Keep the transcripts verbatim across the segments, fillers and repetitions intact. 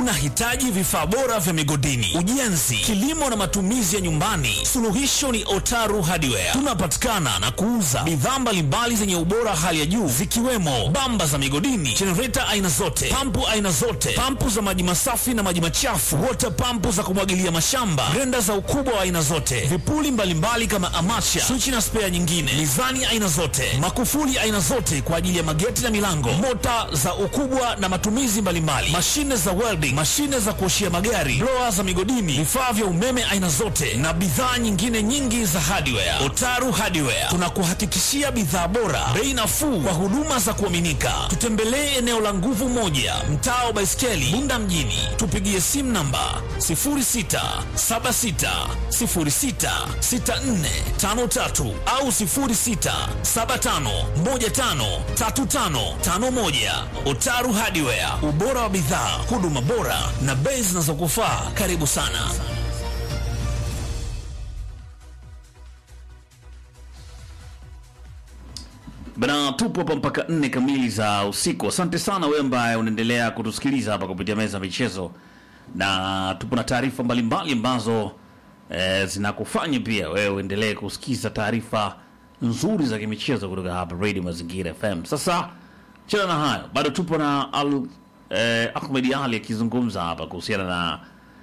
Unahitaji vifaa bora vya migodini, ujenzi, kilimo na matumizi ya nyumbani? Suluhisho ni Otaru Hardware. Tunapatikana na kuuza bidhaa mbalimbali zenye ubora hali ya juu, zikiwemo bamba za migodini, jenereta aina zote, pampu aina zote, pampu za maji masafi na maji machafu, water pampu za kumwagilia mashamba, grenda za ukubwa wa aina zote, vipuli mbalimbali kama amacha, swichi na spea nyingine, mizani aina zote, makufuli aina zote kwa ajili ya mageti na milango, mota za ukubwa na matumizi mbalimbali, mashine za welding, mashine za kuoshia magari, blower za migodini, vifaa vya umeme aina zote na bidhaa nyingine nyingi za hardware. Otaru Hardware tunakuhakikishia bidhaa bora, bei nafuu kwa huduma za kuaminika. Tutembelee eneo la Nguvu Moja, mtaa wa Baiskeli, Bunda mjini. Tupigie simu namba sifuri sita saba sita sifuri sita sita nne tano tatu au sifuri sita saba tano moja tano tatu tano tano moja. Otaru Hardware, ubora wa bidhaa, huduma bora na bei zinazokufaa. Karibu sana. Bana, tupo hapa mpaka nne kamili za usiku. Asante sana wewe ambaye unaendelea kutusikiliza hapa kupitia meza ya michezo, na tupo na taarifa mbalimbali ambazo e, zinakufanya pia wewe uendelee kusikiza taarifa nzuri za kimichezo kutoka hapa Radio Mazingira F M. Sasa chana na hayo, bado tupo na Al, e, Ahmed Ali akizungumza hapa kuhusiana na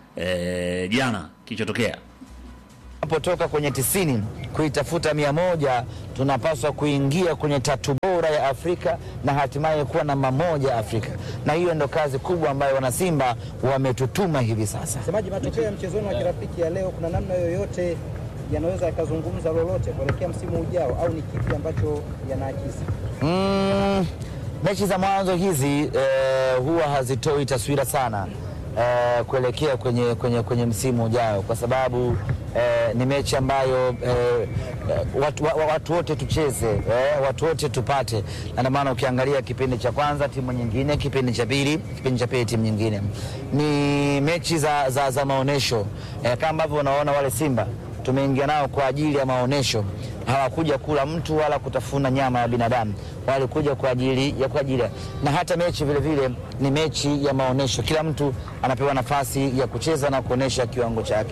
e, jana kilichotokea. Tunapotoka kwenye tisini kuitafuta mia moja, tunapaswa kuingia kwenye tatu bora ya Afrika na hatimaye kuwa namba moja Afrika, na hiyo ndo kazi kubwa ambayo wanasimba wametutuma hivi sasa. Semaji, matokeo ya mchezoni wa kirafiki ya leo, kuna namna yoyote yanaweza yakazungumza lolote kuelekea msimu ujao, au ni kipi ambacho yanaakisi? Mm, mechi za mwanzo hizi eh, huwa hazitoi taswira sana eh, kuelekea kwenye, kwenye, kwenye msimu ujao, kwa sababu Eh, ni mechi ambayo eh, watu, watu wote tucheze, eh, watu wote tupate, na ndio maana ukiangalia kipindi cha kwanza timu nyingine, kipindi cha pili kipindi cha pili timu nyingine. Ni mechi za, za, za maonesho eh, kama ambavyo unaona wale Simba tumeingia nao kwa ajili ya maonesho. Hawakuja kula mtu wala kutafuna nyama ya binadamu, walikuja kwa ajili ya kwa ajili na hata mechi vile vile ni mechi ya maonesho. Kila mtu anapewa nafasi ya kucheza na kuonesha kiwango chake,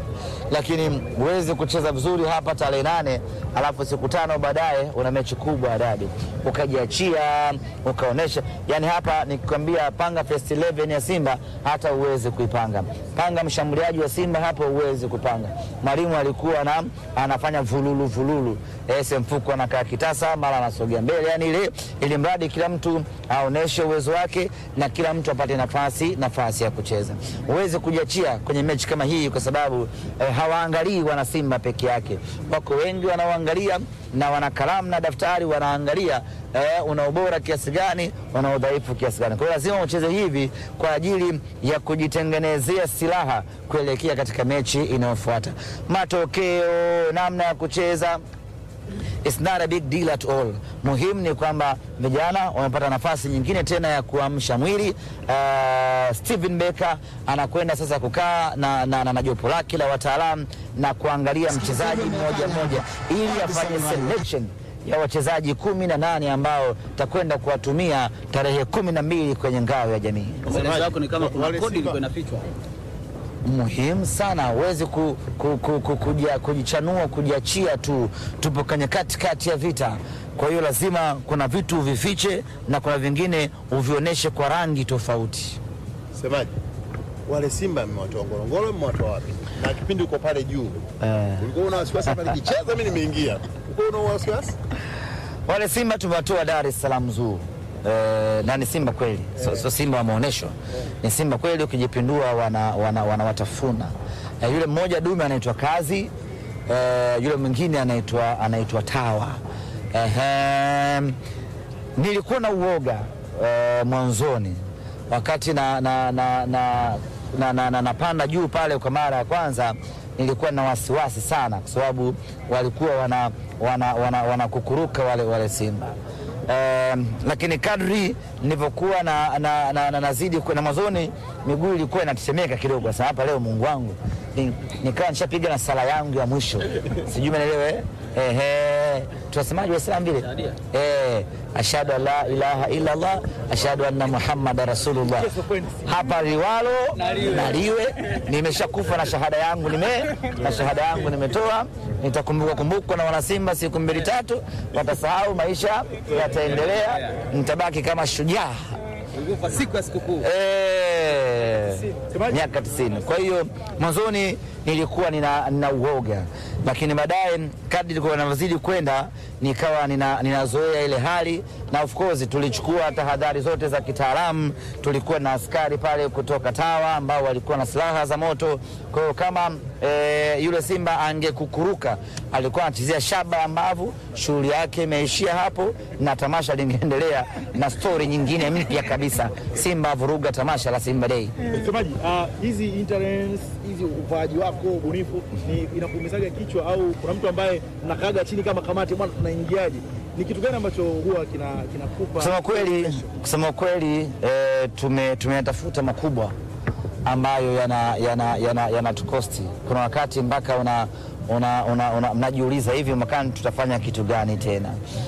lakini uweze kucheza vizuri hapa tarehe nane alafu siku tano baadaye una mechi kubwa ya dabi ukajiachia ukaonesha. Yani hapa nikikwambia panga first eleven ya Simba hata uweze kuipanga, panga mshambuliaji wa Simba hapo uweze kupanga. Mwalimu alikuwa na anafanya vululu vululu, ese mfuko anakaa kitasa mara anasogea mbele, yani ile ili mradi kila mtu aoneshe uwezo wake na kila mtu apate nafasi nafasi ya kucheza. Uweze kujiachia kwenye mechi kama hii, kwa sababu eh, hawaangalii wana Simba peke yake, wako wengi wanaoangalia na wana kalamu na daftari wanaangalia eh, una ubora kiasi gani, una udhaifu kiasi gani. Kwa hiyo lazima ucheze hivi kwa ajili ya kujitengenezea silaha kuelekea katika mechi inayofuata. Matokeo, namna ya kucheza, it's not a big deal at all. Muhimu ni kwamba vijana wamepata nafasi nyingine tena ya kuamsha mwili. Uh, Steven Becker anakwenda sasa kukaa na, na, na, na jopo lake la wataalamu na kuangalia mchezaji mmoja mmoja ili afanye selection ya wachezaji kumi na nane ambao takwenda kuwatumia tarehe kumi na mbili kwenye ngao ya jamii. Maelezo yako ni kama kuna kodi ilikuwa inafichwa. Muhimu sana uweze ku, ku, ku, ku, kujia, kujichanua, kujiachia tu. Tupo kwenye katikati ya vita, kwa hiyo lazima kuna vitu uvifiche na kuna vingine uvioneshe kwa rangi tofauti. Semaji, wale Simba mmewatoa Ngorongoro, mmewatoa wapi? Na kipindi uko pale juu eh, ulikuwa una wasiwasi hapa nikicheza mimi nimeingia, ulikuwa una wasiwasi? Wale Simba tumewatoa Dar es Salaam Zoo. Uh, na ni Simba kweli, so, so Simba wa maonesho ni Simba kweli, ukijipindua wana, wana, wana watafuna. Uh, yule mmoja dume anaitwa Kazi, uh, yule mwingine anaitwa anaitwa Tawa. Uh, nilikuwa na uoga uh, mwanzoni wakati na na na na na, na, na, napanda juu pale kwa mara ya kwanza, nilikuwa na wasiwasi sana kwa sababu walikuwa wana wana, wana, wana kukuruka wale wale Simba. Um, lakini kadri nilivyokuwa na, na, na, na nazidi kuna mwanzoni miguu ilikuwa inatetemeka kidogo. Sasa hapa leo Mungu wangu nikawa nishapiga na sala yangu ya mwisho, sijui umeelewa eh, ehe, tunasemaje Waislamu vile eh, ashhadu an la ilaha illa Allah ashhadu anna Muhammad rasulullah. Hapa liwalo na liwe, nimeshakufa na shahada yangu nime na shahada yangu nimetoa. Nitakumbuka kumbukwa na wanasimba siku mbili tatu, watasahau, maisha yataendelea, nitabaki kama shujaa siku ya sikukuu eh, miaka tisini. Kwa hiyo mwanzoni nilikuwa nina, nina uoga, lakini baadaye kadri nilikuwa ninazidi kwenda nikawa nina, ninazoea ile hali, na of course tulichukua tahadhari zote za kitaalamu. Tulikuwa na askari pale kutoka Tawa ambao walikuwa na silaha za moto. Kwa hiyo kama e, yule simba angekukuruka alikuwa anachezea shaba ambavu, shughuli yake imeishia hapo na tamasha lingeendelea na story nyingine mpya kabisa. Simba vuruga tamasha la Simba Day. Msemaji, uh, hizi interns hizi uvaaji wako ubunifu ni inakuumizaga kichwa, au kuna mtu ambaye mnakaga chini kama kamati, bwana tunaingiaje? Ni kitu gani ambacho huwa kina kinakupa? Kusema kweli, kusema kweli e, tume tumeyatafuta makubwa ambayo yana yana yana yanatukosti. Kuna wakati mpaka una una, una, una mnajiuliza hivi mwakani tutafanya kitu gani tena.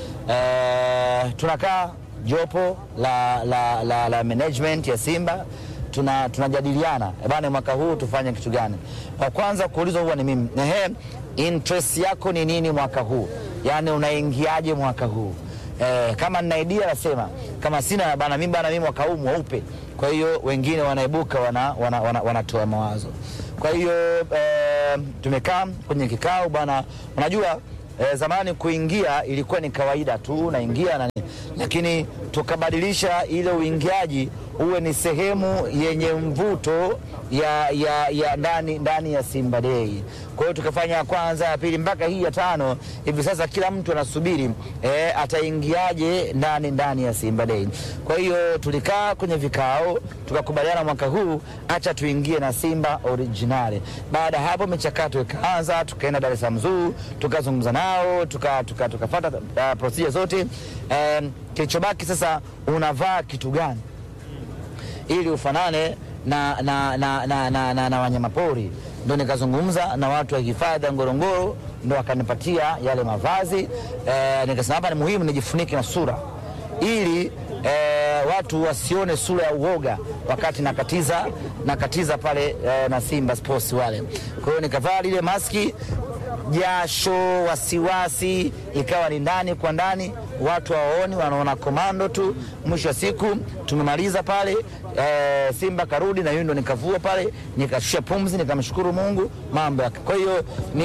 E, tunakaa jopo la, la, la, la management ya Simba tuna tunajadiliana bwana, mwaka huu tufanye kitu gani. Kwa kwanza kuulizwa huwa ni mimi, ehe, interest yako ni nini mwaka huu, yani unaingiaje mwaka huu? Eh, kama nina idea nasema, kama sina bana mimi bana mimi mwaka huu mweupe. Kwa hiyo wengine wanaibuka wana wanatoa wana, wana mawazo. Kwa hiyo eh, tumekaa kwenye kikao bwana, unajua eh, zamani kuingia ilikuwa ni kawaida tu naingia na, lakini tukabadilisha ile uingiaji uwe ni sehemu yenye mvuto ya ya ya ndani ndani ya Simba Day. Kwa hiyo tukafanya ya kwanza, ya pili mpaka hii ya tano. Hivi sasa kila mtu anasubiri eh, ataingiaje ndani ndani ya Simba Day. Kwa hiyo tulikaa kwenye vikao tukakubaliana mwaka huu acha tuingie na Simba original. Baada hapo michakato ikaanza, tukaenda Dar es Salaam Zoo, tukazungumza nao, tuka tuka tukafuata uh, procedure zote. Um, kilichobaki sasa unavaa kitu gani ili ufanane na na na na, na, na, na wanyamapori. Ndio nikazungumza na watu wa hifadhi ya Ngorongoro, ndio wakanipatia yale mavazi. E, nikasema hapa ni muhimu nijifunike na sura ili e, watu wasione sura ya uoga wakati nakatiza nakatiza pale e, na Simba Sports wale. Kwa hiyo nikavaa ile maski, jasho, wasiwasi ikawa ni ndani kwa ndani, watu hawaoni, wanaona komando tu. Mwisho wa siku tumemaliza pale, e, Simba karudi na hiyo ndo nikavua pale, nikashusha pumzi, nikamshukuru Mungu, mambo yake. Kwa hiyo ni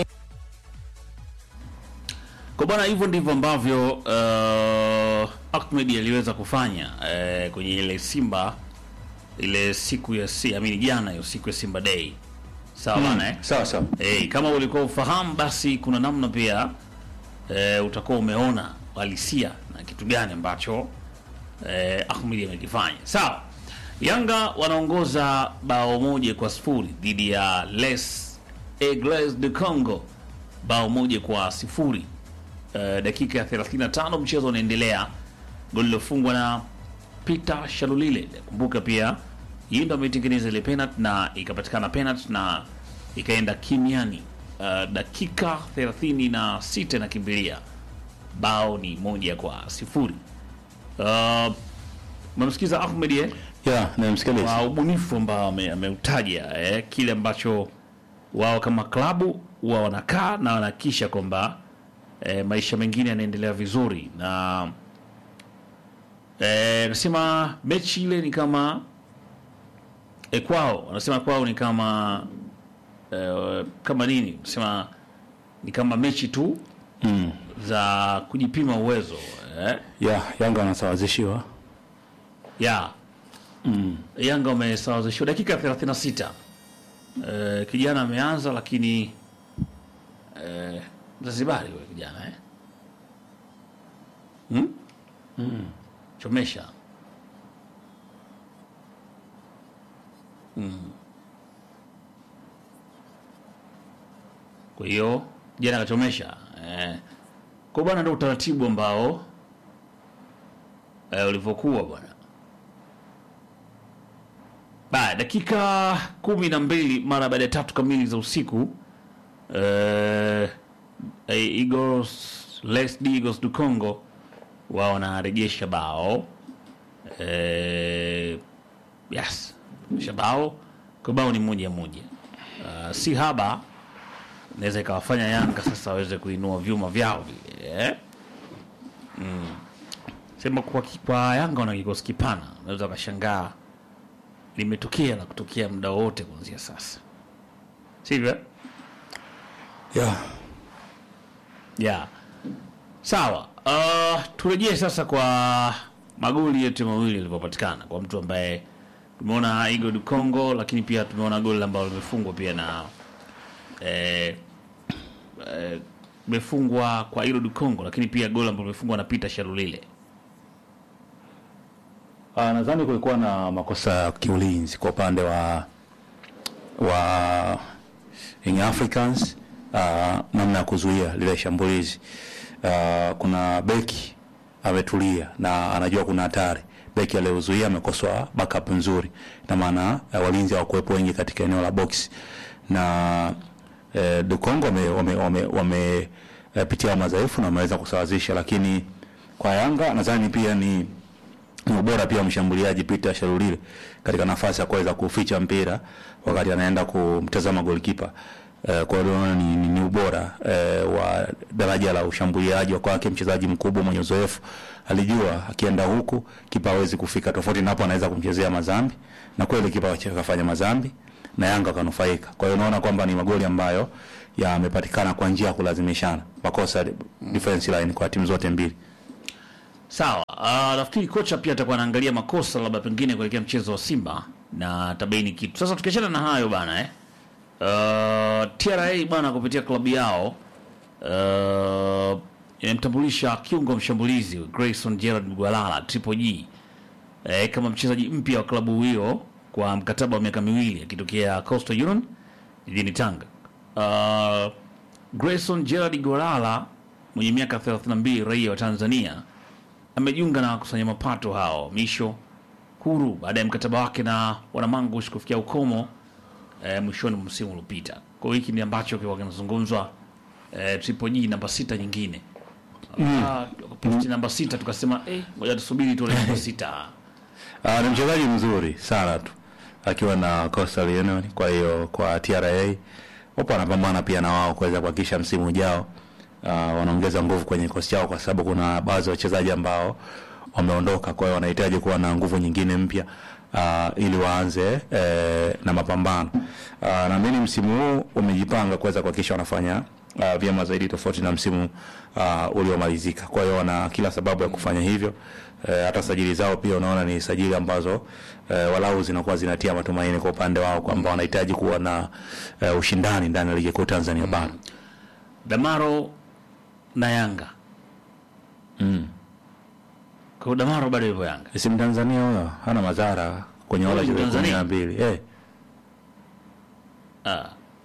kwa bwana, hivyo ndivyo ambavyo uh, Ahmed aliweza kufanya uh, kwenye ile Simba ile siku ya si amini jana hiyo siku ya Simba Day. Sawa bana, hmm. eh? Sawa sawa. Eh, kama ulikuwa ufahamu basi kuna namna pia eh, utakuwa umeona halisia na kitu gani ambacho eh, Ahmed amekifanya. Sawa. Yanga wanaongoza bao moja kwa sifuri dhidi ya Les Aigles de Congo. Bao moja kwa sifuri. Uh, dakika ya thelathini na tano mchezo unaendelea. Goli lilofungwa na Peter Shalulile. Kumbuka pia yeye ndo ametengeneza ile penalty na ikapatikana penalty na ikaenda kimiani. Uh, dakika thelathini na sita na kimbilia. Bao ni moja kwa sifuri. Uh, mmemsikiza Ahmed eh? Yeah, namsikiliza. Kwa ubunifu ambao ameutaja eh, kile ambacho wao kama klabu wao wanakaa na wanahakisha kwamba E, maisha mengine yanaendelea vizuri na e, nasema mechi ile ni kama e, kwao wanasema kwao ni kama e, kama nini nasema ni kama mechi tu mm. za kujipima uwezo eh? Yeah, Yanga wanasawazishiwa. Yeah. Mm. Yanga wamesawazishiwa dakika thelathini na sita. E, kijana ameanza lakini e, Mzanzibari wewe kijana eh? Hmm? Mm. Chomesha. Mm. Kwa hiyo jana akachomesha. Eh. Kwa bwana ndio utaratibu ambao eh, ulivyokuwa bwana. Ba dakika kumi na mbili mara baada ya tatu kamili za usiku eh eh, Eagles Les Eagles du Congo wao wanarejesha bao eh, yes shabao kwa bao ni moja moja. Uh, si haba naweza ikawafanya Yanga sasa waweze kuinua vyuma vyao vile eh? mm. Sema kwa, kwa Yanga wana kikosi kipana, unaweza kashangaa limetokea na kutokea muda wote kuanzia sasa, sivyo? Yeah. Yeah. Sawa. Uh, turejee sasa kwa magoli yetu mawili yalivyopatikana kwa mtu ambaye tumeona Eagle du Congo, lakini pia tumeona goli ambalo limefungwa pia na eh eh limefungwa kwa Eagle du Congo, lakini pia goli ambalo limefungwa na Peter Shalulile. Ah, nadhani kulikuwa na makosa ya kiulinzi kwa upande wa wa Young Africans, uh, namna ya kuzuia lile shambulizi. Uh, kuna beki ametulia na anajua kuna hatari. Beki aliyozuia amekosa backup nzuri, na maana uh, walinzi hawakuwepo wengi katika eneo la box, na uh, du Congo wame wame, wame, wame uh, pitia madhaifu na wameweza kusawazisha, lakini kwa Yanga nadhani pia ni ni ubora pia mshambuliaji Peter Shalulile katika nafasi ya kuweza kuficha mpira wakati anaenda kumtazama goalkeeper. Uh, kwa hiyo ni, ni, ni ubora uh, wa daraja la ushambuliaji wa kwake, mchezaji mkubwa mwenye uzoefu. Alijua akienda huku kipa hawezi kufika, tofauti na hapo anaweza kumchezea mazambi, na kweli kipa akafanya mazambi na Yanga kanufaika. Kwa hiyo unaona kwamba ni magoli ambayo yamepatikana kwa njia ya kulazimishana, makosa defense line kwa timu zote mbili. Sawa. Uh, nafikiri kocha pia atakuwa anaangalia makosa labda pengine kuelekea mchezo wa Simba na tabaini kitu. Sasa tukiachana na hayo bana eh. Uh, T R A bana kupitia klabu yao uh, imemtambulisha kiungo mshambulizi Grayson Gerald Mgwalala Triple G eh, kama mchezaji mpya wa klabu hiyo kwa mkataba wa miaka miwili akitokea Coastal Union jijini Tanga. Uh, Grayson Gerald Mgwalala mwenye miaka thelathini na mbili, raia wa Tanzania, amejiunga na kusanya mapato hao Misho huru baada ya mkataba wake na Wanamangush kufikia ukomo eh, mwishoni mwa msimu uliopita. Kwa hiyo hiki ni ambacho kwa kinazungumzwa eh, Triple G namba sita nyingine. Mm. Ah, posti namba sita tukasema eh ngoja tusubiri tu namba sita. Ah, ni mchezaji mzuri sana tu akiwa na Coastal Union. Kwa hiyo kwa T R A wapo wanapambana pia na wao kuweza kuhakikisha msimu ujao uh, wanaongeza nguvu kwenye kosi yao, kwa sababu kuna baadhi ya wachezaji ambao wameondoka. Kwa hiyo wanahitaji kuwa na nguvu nyingine mpya uh, ili waanze eh, na mapambano. Uh, na mimi msimu huu umejipanga kuweza kuhakikisha wanafanya uh, vyema zaidi tofauti na msimu uh, uliomalizika. Kwa hiyo wana kila sababu ya kufanya hivyo. Uh, hata sajili zao pia unaona ni sajili ambazo uh, walau zinakuwa zinatia matumaini kwa upande wao kwamba wanahitaji kuwa na uh, ushindani ndani ya ligi kuu Tanzania bara. Mm. Damaro na Yanga. Mm. Kwa Damaro bado yupo Yanga. Si Mtanzania huyo, hana madhara kwenye wala kumi na mbili. Eh. Ah.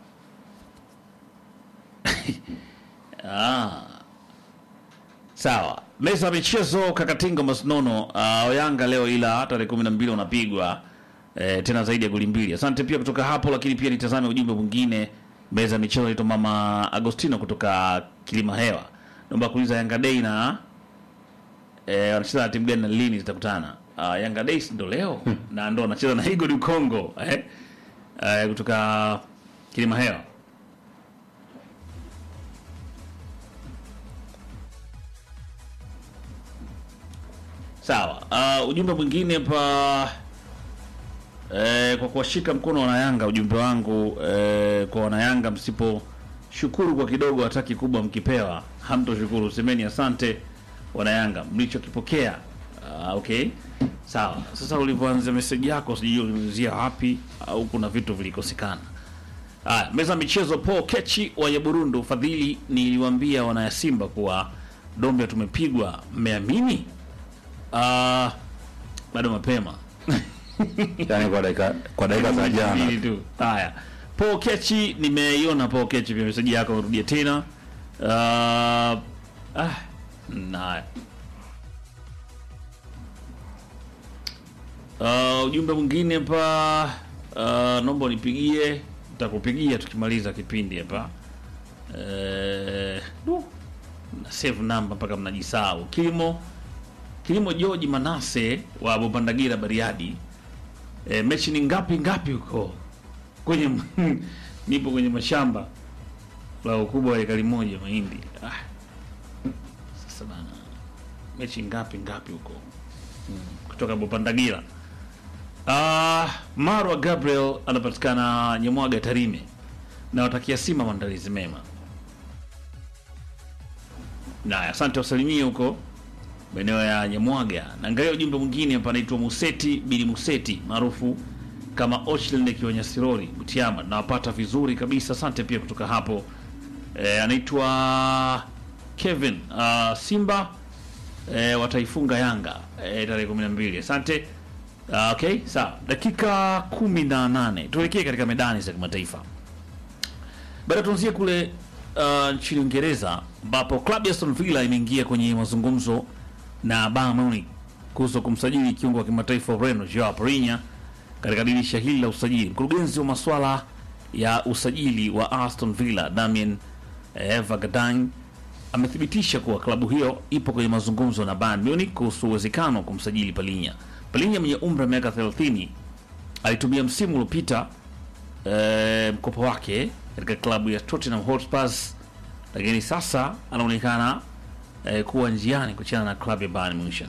ah. Sawa. Meza michezo Kakatinga Masnono, uh, Yanga leo ila tarehe kumi na mbili unapigwa eh, tena zaidi ya goli mbili. Asante pia kutoka hapo, lakini pia nitazame ujumbe mwingine. Meza michezo ito mama Agostino kutoka Kilima Hewa. Naomba kuuliza Yanga Day na eh wanacheza na timu gani na lini zitakutana? Uh, Yanga Day ndo leo hmm. na ndo wanacheza na Eagle du Congo eh, eh kutoka Kilima Hewa. Sawa. Uh, ujumbe mwingine pa eh, kwa kuwashika mkono wana Yanga, ujumbe wangu eh, kwa wana Yanga, msipo shukuru kwa kidogo hata kikubwa mkipewa hamto shukuru, semeni asante wana Yanga mlichokipokea. Uh, okay. Sawa. Sasa ulivyoanza message yako sijui ulianzia wapi au kuna vitu vilikosekana. Ah, meza michezo Paul Kechi wa Burundi, ufadhili niliwaambia wana Simba kuwa Dombe tumepigwa, mmeamini? Ah, uh, bado mapema. Yaani kwa dakika kwa dakika za jana tu. Haya. Paul Kechi, nimeiona Paul Kechi pia message yako, rudia tena. Ah, uh, ah, na Uh, ujumbe mwingine pa uh, naomba nipigie, nitakupigia tukimaliza kipindi hapa. Eh, du, na save number mpaka mnajisahau. Kilimo Kilimo George Manase wa Bobandagira Bariadi. E, mechi ni ngapi ngapi huko? Kwenye nipo kwenye mashamba la ukubwa wa ekari moja mahindi. Ah. Sasa bana. Mechi ngapi ngapi huko? Hmm. Kutoka Bobandagira. Ah, Marwa Gabriel anapatikana Nyamwaga Tarime. Na watakia Simba maandalizi mema. Na asante wasalimie huko maeneo ya Nyamwaga. Na angalia ujumbe mwingine hapa, anaitwa Museti Bili Museti maarufu kama Ochland akiwa Nyasirori Butiama. Nawapata vizuri kabisa, asante pia kutoka hapo. E, anaitwa Kevin uh, Simba e, wataifunga Yanga e, tarehe kumi na mbili. Asante. Uh, okay, sawa. Dakika kumi na nane. Tuelekee katika medani za kimataifa. Baada tuanzie kule uh, nchini Uingereza ambapo klabu ya Aston Villa imeingia kwenye mazungumzo na Bayern Munich kuhusu kumsajili kiungo wa kimataifa Ureno Joao Palhinha katika dirisha hili la usajili. Mkurugenzi wa masuala ya usajili wa Aston Villa Damien eh, Vergaerdijn amethibitisha kuwa klabu hiyo ipo kwenye mazungumzo na Bayern Munich kuhusu uwezekano wa kumsajili Palhinha. Palhinha mwenye umri wa miaka thelathini alitumia msimu uliopita eh, mkopo wake katika klabu ya Tottenham Hotspur, lakini sasa anaonekana eh, kuwa njiani kuchana na klabu ya Bayern Munich.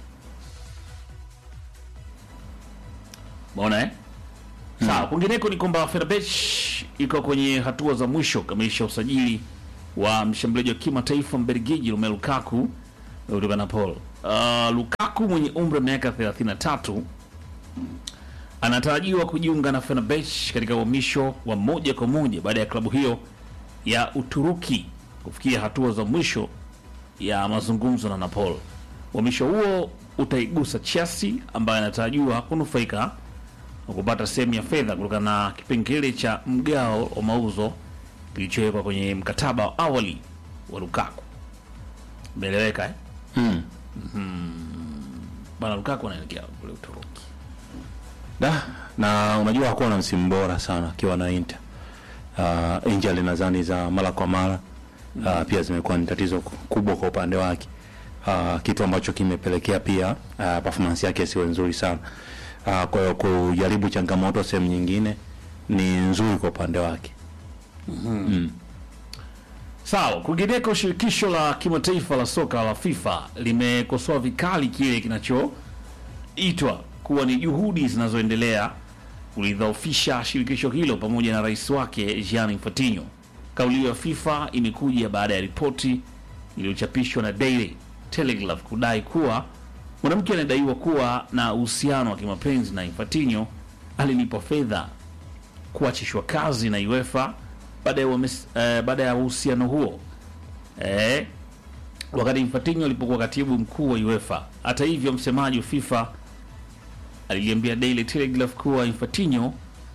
Mbona eh? Hmm. Sawa, kwingineko ni kwamba Fenerbahce iko kwenye hatua za mwisho kamilisha usajili wa mshambuliaji wa kimataifa Mbelgiji Romelu Lukaku kutoka Napoli. Uh, Lukaku mwenye umri wa miaka thelathini na tatu anatarajiwa kujiunga na Fenerbahce katika uhamisho wa moja kwa moja baada ya klabu hiyo ya Uturuki kufikia hatua za mwisho ya mazungumzo na Napoli. Uhamisho huo utaigusa Chelsea ambayo anatarajiwa kunufaika na kupata sehemu ya fedha kutokana na kipengele cha mgao wa mauzo kilichowekwa kwenye mkataba wa awali wa Lukaku. Umeeleweka eh? Mm. Mm. Bana Lukaku anaelekea kule Uturuki. Da, na unajua hakuwa na msimu bora sana akiwa na Inter. Uh, injury nadhani za mara kwa mara uh, pia zimekuwa ni tatizo kubwa kwa upande wake. Uh, kitu ambacho kimepelekea pia uh, performance yake siwe nzuri sana. Uh, kwa hiyo kujaribu changamoto sehemu nyingine ni nzuri kwa upande wake. Mm-hmm. Mm. Sawa, kwingineko shirikisho la kimataifa la soka la FIFA limekosoa vikali kile kinachoitwa kuwa ni juhudi zinazoendelea kulidhoofisha shirikisho hilo pamoja na rais wake Gianni Infantino. Kauli ya FIFA imekuja baada ya ripoti iliyochapishwa na Daily Telegraph kudai kuwa mwanamke anadaiwa kuwa na uhusiano wa kimapenzi na Infantino alilipwa fedha kuachishwa kazi na UEFA baada ya eh, baada ya uhusiano huo eh, wakati Infantino alipokuwa katibu mkuu wa UEFA. Hata hivyo, msemaji wa FIFA aliliambia Daily Telegraph kuwa Infantino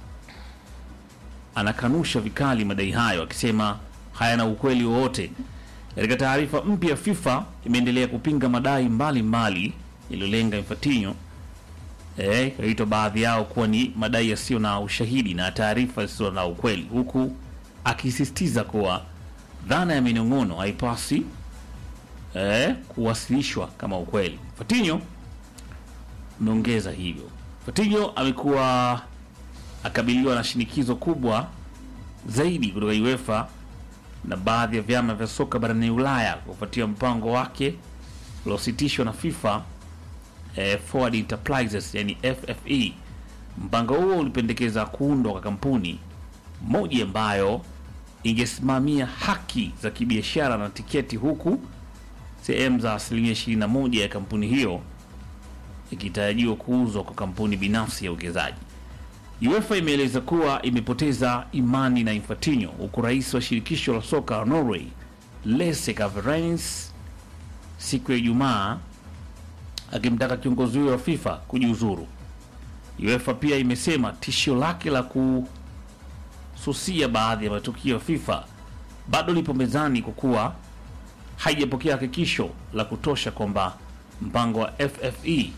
anakanusha vikali madai hayo akisema hayana ukweli wowote. Katika taarifa mpya, FIFA imeendelea kupinga madai mbalimbali yaliyolenga Infantino, eh, kaitwa baadhi yao kuwa ni madai yasiyo na ushahidi na taarifa zisizo na ukweli, huku akisisitiza kuwa dhana ya minong'ono haipasi eh, kuwasilishwa kama ukweli. Infantino ameongeza hivyo. Infantino amekuwa akabiliwa na shinikizo kubwa zaidi kutoka UEFA na baadhi ya vyama vya soka barani Ulaya kufuatia mpango wake uliositishwa na FIFA eh, Forward Enterprises yani F F E. Mpango huo ulipendekeza kuundwa kwa kampuni moja ambayo ingesimamia haki za kibiashara na tiketi, huku sehemu za asilimia ishirini na moja ya kampuni hiyo ikitarajiwa kuuzwa kwa kampuni binafsi ya uwekezaji. UEFA imeeleza kuwa imepoteza imani na Infantino, huku rais wa shirikisho la soka la Norway Lasse Kaverens siku ya Ijumaa akimtaka kiongozi huyo wa FIFA kujiuzuru. UEFA pia imesema tishio lake la kususia baadhi ya matukio ya FIFA bado lipo mezani kwa kuwa haijapokea hakikisho la kutosha kwamba mpango wa F F E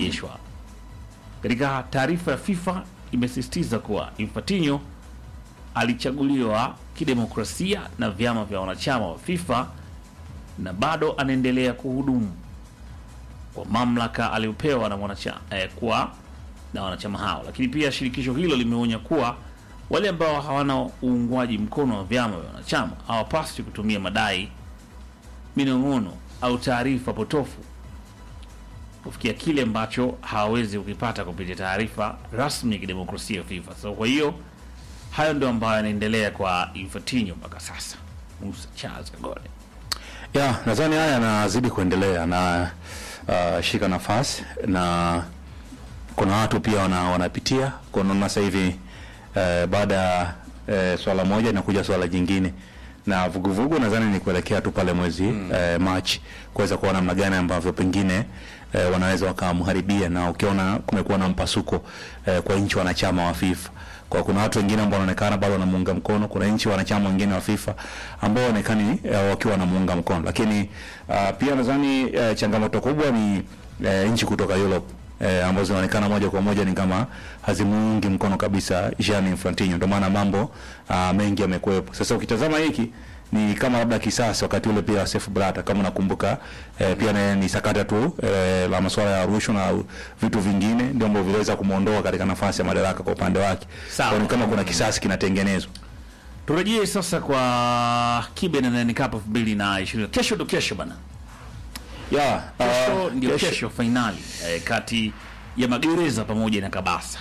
hautarejeshwa. Katika taarifa ya FIFA imesisitiza kuwa Infantino alichaguliwa kidemokrasia na vyama vya wanachama wa FIFA na bado anaendelea kuhudumu kwa mamlaka aliyopewa na wanachama eh, kwa na wanachama hao. Lakini pia shirikisho hilo limeonya kuwa wale ambao hawana uungwaji mkono wa vyama vya wanachama hawapaswi kutumia madai, minong'ono au taarifa potofu kufikia kile ambacho hawawezi kukipata kupitia taarifa rasmi ya kidemokrasia ya FIFA. So kwa hiyo hayo ndio ambayo yanaendelea kwa Infantino mpaka sasa. Musa Charles Kagole. Ya, nadhani haya yanazidi kuendelea na uh, shika nafasi, na kuna watu pia wana, wanapitia kuna sasa hivi uh, baada ya uh, swala moja inakuja swala jingine, na vuguvugu nadhani ni kuelekea tu pale mwezi mm. uh, March kuweza kuona namna gani ambavyo pengine uh, wanaweza wakamharibia, na ukiona kumekuwa na mpasuko uh, kwa nchi wanachama wa FIFA. Kwa kuna watu wengine ambao wanaonekana bado wanamuunga mkono, kuna nchi wanachama wengine wa FIFA ambao wanaonekana uh, wakiwa wanamuunga mkono, lakini uh, pia nadhani uh, changamoto kubwa ni uh, nchi kutoka Europe uh, ambazo zinaonekana moja kwa moja ni kama hazimuungi mkono kabisa Gianni Infantino. Ndio maana mambo uh, mengi yamekuwepo. Sasa ukitazama hiki ni kama labda kisasi wakati ule pia Seif Blatter kama nakumbuka eh, pia na, ni sakata tu eh, la masuala ya rushwa na vitu vingine ndio ambavyo viliweza kumuondoa katika nafasi ya madaraka kwa upande wake. Kwa ni kama kuna kisasi kinatengenezwa. Turejee sasa kwa Kibe na Nani Cup elfu mbili na ishirini. Kesho ndo kesho bana. Ya, kesho uh, ndio kesho finali eh, kati ya Magereza pamoja na Kabasa.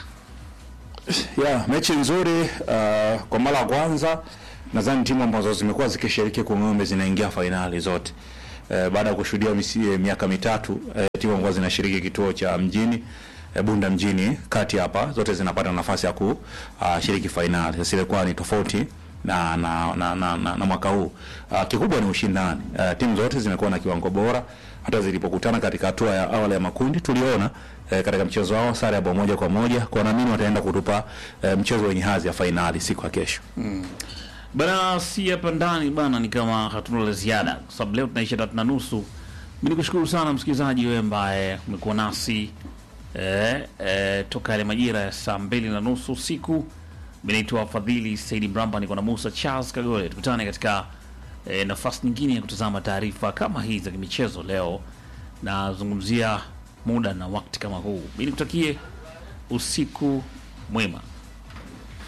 Ya, mechi nzuri uh, kwa mara ya kwanza nadhani timu ambazo zimekuwa zikishiriki kwa ng'ombe zinaingia fainali zote. E, baada ya kushuhudia miaka mitatu e, timu ambazo zinashiriki kituo cha mjini e, Bunda mjini kati hapa zote zinapata nafasi ya kushiriki fainali. Sasa ilikuwa ni tofauti na na na, na, na, na mwaka huu. Uh, kikubwa ni ushindani. Uh, timu zote zimekuwa na kiwango bora. Hata zilipokutana katika hatua ya awali ya makundi tuliona eh, katika mchezo wao sare ya bao moja kwa moja. Kwa naamini wataenda kutupa eh, mchezo wenye hadhi ya fainali siku ya kesho. Mm. Bana, si hapa ndani bana, ni kama hatuna la ziada kwa sababu leo tunaisha tatu na nusu. Mimi nikushukuru sana msikilizaji wewe ambaye umekuwa nasi eh, eh, toka ile majira ya saa mbili na nusu usiku. Mimi naitwa Fadhili Saidi Bramba, niko na Musa Charles Kagole. Tukutane katika eh, nafasi nyingine ya kutazama taarifa kama hizi za michezo. Leo nazungumzia muda na wakati kama huu. Mimi nikutakie usiku mwema.